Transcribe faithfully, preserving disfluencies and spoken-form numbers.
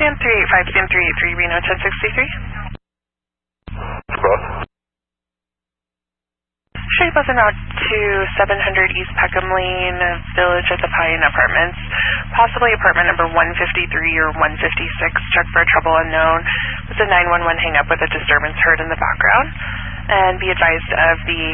Sam three eight five, Sam three eight three, Reno ten sixty-three. Cross. Show you buzzing out to seven hundred East Peckham Lane, Village at the Pine Apartments. Possibly apartment number one fifty-three or one fifty-six. Check for a trouble unknown. With a nine one one hang up with a disturbance heard in the background. And be advised of the